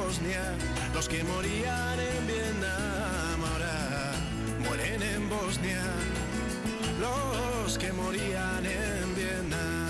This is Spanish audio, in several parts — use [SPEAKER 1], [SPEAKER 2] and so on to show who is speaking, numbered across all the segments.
[SPEAKER 1] Bosnia, los que morían en Vietnam ahora mueren en Bosnia, los que morían en Vietnam.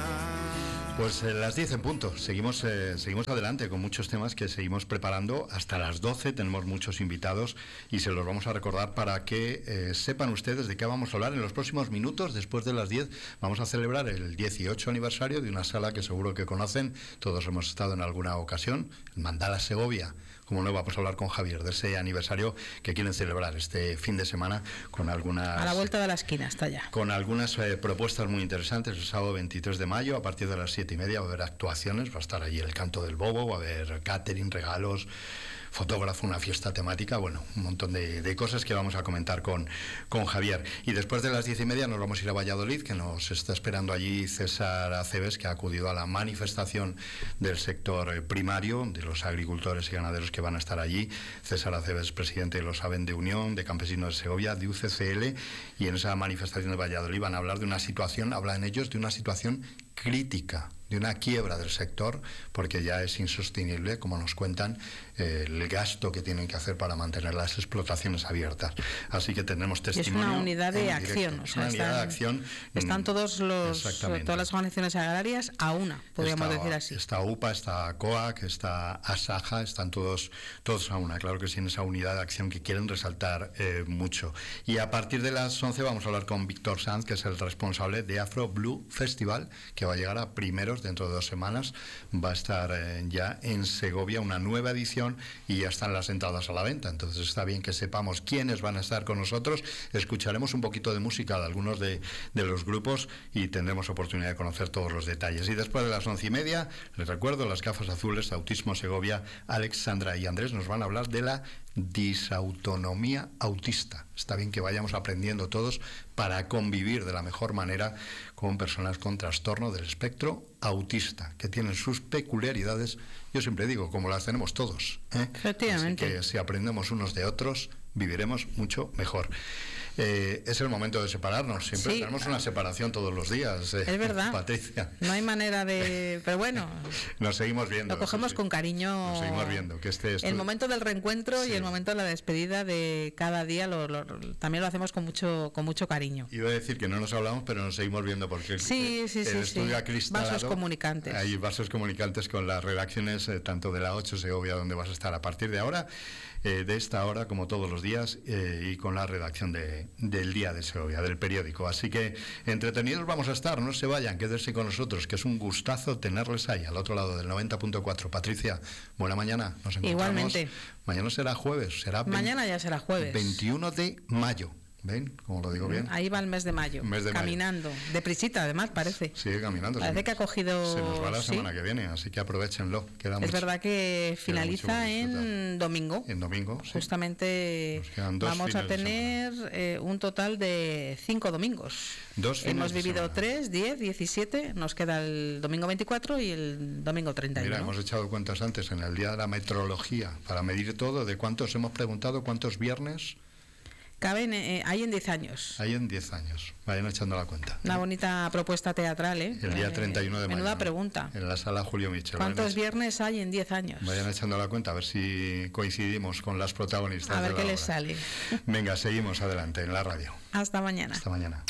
[SPEAKER 2] Pues las 10 en punto, seguimos adelante con muchos temas que seguimos preparando hasta las 12, tenemos muchos invitados y se los vamos a recordar para que sepan ustedes de qué vamos a hablar en los próximos minutos. Después de las 10 vamos a celebrar el 18 aniversario de una sala que seguro que conocen, todos hemos estado en alguna ocasión, el Mandala Segovia. Como no, vamos a hablar con Javier de ese aniversario que quieren celebrar este fin de semana con algunas...
[SPEAKER 3] A la vuelta de la esquina está ya.
[SPEAKER 2] Con algunas propuestas muy interesantes. El sábado 23 de mayo, a partir de las 7:30, va a haber actuaciones, va a estar allí el Canto del Bobo, va a haber catering, regalos, fotógrafo, una fiesta temática, bueno, un montón de cosas que vamos a comentar con Javier. Y después de las 10:30 nos vamos a ir a Valladolid, que nos está esperando allí César Aceves, que ha acudido a la manifestación del sector primario, de los agricultores y ganaderos que van a estar allí. César Aceves, presidente, lo saben, de Unión de Campesinos de Segovia, de UCCL, y en esa manifestación de Valladolid van a hablar de una situación, hablan ellos de una situación crítica, de una quiebra del sector, porque ya es insostenible, como nos cuentan, el gasto que tienen que hacer para mantener las explotaciones abiertas. Así que tenemos testimonio.
[SPEAKER 3] Es una unidad de acción.
[SPEAKER 2] Es una unidad de acción.
[SPEAKER 3] Están todas las organizaciones agrarias a una, podríamos decir así.
[SPEAKER 2] Está UPA, está COAC, está ASAJA, están todos a una. Claro que sí, en esa unidad de acción que quieren resaltar mucho. Y a partir de las 11 vamos a hablar con Víctor Sanz, que es el responsable de Afro Blue Festival, que va a llegar a primeros dentro de 2 semanas. Va a estar ya en Segovia una nueva edición y ya están las entradas a la venta. Entonces está bien que sepamos quiénes van a estar con nosotros. Escucharemos un poquito de música de algunos de los grupos y tendremos oportunidad de conocer todos los detalles. Y después de las 11:30, les recuerdo, las gafas azules de Autismo Segovia, Alex, Sandra y Andrés nos van a hablar de la disautonomía autista. Está bien que vayamos aprendiendo todos para convivir de la mejor manera con personas con trastorno del espectro autista, que tienen sus peculiaridades, yo siempre digo, como las tenemos todos,
[SPEAKER 3] Efectivamente.
[SPEAKER 2] Así que si aprendemos unos de otros, viviremos mucho mejor. Es el momento de separarnos, siempre tenemos una separación todos los días.
[SPEAKER 3] Es verdad,
[SPEAKER 2] Patricia.
[SPEAKER 3] No hay manera de... Pero bueno,
[SPEAKER 2] nos seguimos viendo.
[SPEAKER 3] Lo cogemos con cariño.
[SPEAKER 2] Nos seguimos viendo. Que
[SPEAKER 3] el momento del reencuentro y el momento de la despedida de cada día también lo hacemos con mucho cariño.
[SPEAKER 2] Iba a decir que no nos hablamos, pero nos seguimos viendo porque el estudio acristalado,
[SPEAKER 3] vasos comunicantes.
[SPEAKER 2] Hay vasos comunicantes con las redacciones tanto de la 8 Segovia, donde vas a estar a partir de ahora, de esta hora, como todos los días, y con la redacción del Día de Segovia, del periódico. Así que entretenidos vamos a estar, no se vayan, quédense con nosotros, que es un gustazo tenerles ahí, al otro lado del 90.4. Patricia, buena mañana, nos encontramos.
[SPEAKER 3] Igualmente.
[SPEAKER 2] Mañana será jueves,
[SPEAKER 3] mañana ya será jueves.
[SPEAKER 2] 21 de mayo. ¿Ven? ¿Cómo lo digo bien?
[SPEAKER 3] Ahí va el mes de mayo. Caminando. Deprisita, además, parece.
[SPEAKER 2] Sigue caminando.
[SPEAKER 3] Parece que ha cogido...
[SPEAKER 2] Se nos va la semana que viene, así que aprovechenlo.
[SPEAKER 3] Es verdad que finaliza en domingo.
[SPEAKER 2] En domingo, sí.
[SPEAKER 3] Justamente vamos a tener un total de 5 domingos. Hemos vivido 3, 10, 17. Nos queda el domingo 24 y el domingo 31.
[SPEAKER 2] Mira, hemos echado cuentas antes en el Día de la Metrología para medir todo. ¿De cuántos hemos preguntado? ¿Cuántos viernes?
[SPEAKER 3] Caben, hay en 10 años.
[SPEAKER 2] Hay en 10 años. Vayan echando la cuenta.
[SPEAKER 3] Una bonita propuesta teatral,
[SPEAKER 2] El día 31 de mayo.
[SPEAKER 3] Menuda pregunta.
[SPEAKER 2] En la sala Julio Michel.
[SPEAKER 3] ¿Cuántos viernes hay en 10 años?
[SPEAKER 2] Vayan echando la cuenta, a ver si coincidimos con las protagonistas.
[SPEAKER 3] A ver qué les sale.
[SPEAKER 2] Venga, seguimos adelante en la radio.
[SPEAKER 3] Hasta mañana.
[SPEAKER 2] Hasta mañana.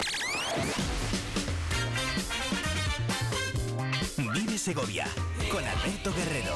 [SPEAKER 4] Vive Segovia con Alberto Guerrero.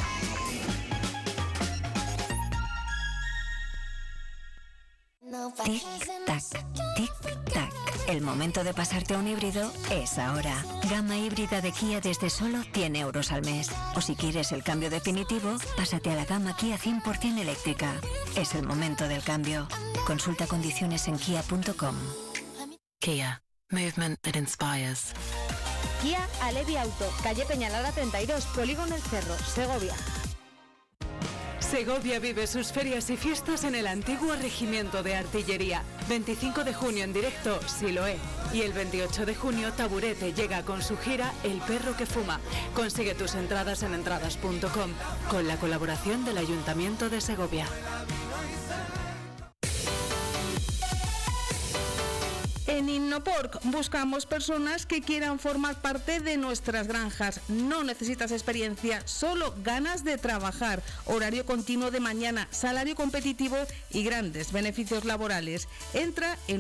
[SPEAKER 5] Tic-tac, tic-tac. El momento de pasarte a un híbrido es ahora. Gama híbrida de Kia desde solo 100 euros al mes. O si quieres el cambio definitivo, pásate a la gama Kia 100% eléctrica. Es el momento del cambio. Consulta condiciones en kia.com.
[SPEAKER 6] Kia. Movement that inspires.
[SPEAKER 7] Kia Alevi Auto, calle Peñalara 32, Polígono El Cerro, Segovia.
[SPEAKER 8] Segovia vive sus ferias y fiestas en el antiguo Regimiento de Artillería. 25 de junio en directo, Siloé. Y el 28 de junio, Taburete llega con su gira El Perro que Fuma. Consigue tus entradas en entradas.com, con la colaboración del Ayuntamiento de Segovia.
[SPEAKER 3] En Innopork buscamos personas que quieran formar parte de nuestras granjas. No necesitas experiencia, solo ganas de trabajar. Horario continuo de mañana, salario competitivo y grandes beneficios laborales. Entra en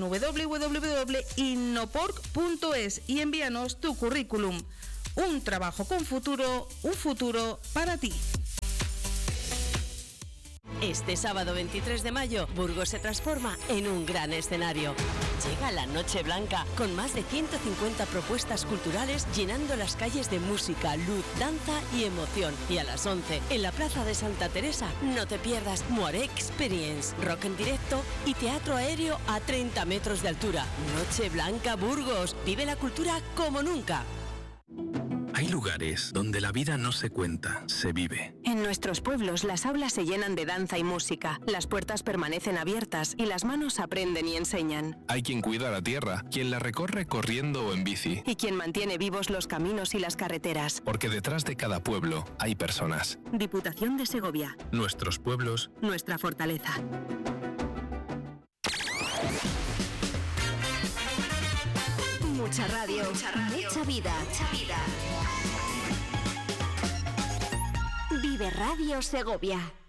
[SPEAKER 3] www.innopork.es y envíanos tu currículum. Un trabajo con futuro, un futuro para ti.
[SPEAKER 9] Este sábado 23 de mayo, Burgos se transforma en un gran escenario. Llega la Noche Blanca, con más de 150 propuestas culturales llenando las calles de música, luz, danza y emoción. Y a las 11, en la Plaza de Santa Teresa, no te pierdas Moaré Experience, rock en directo y teatro aéreo a 30 metros de altura. Noche Blanca Burgos, vive la cultura como nunca.
[SPEAKER 10] Hay lugares donde la vida no se cuenta, se vive.
[SPEAKER 11] En nuestros pueblos las aulas se llenan de danza y música, las puertas permanecen abiertas y las manos aprenden y enseñan.
[SPEAKER 10] Hay quien cuida la tierra, quien la recorre corriendo o en bici.
[SPEAKER 11] Y quien mantiene vivos los caminos y las carreteras.
[SPEAKER 10] Porque detrás de cada pueblo hay personas.
[SPEAKER 11] Diputación de Segovia.
[SPEAKER 10] Nuestros pueblos.
[SPEAKER 11] Nuestra fortaleza.
[SPEAKER 5] Mucha radio, mucha vida. Vive Radio Segovia.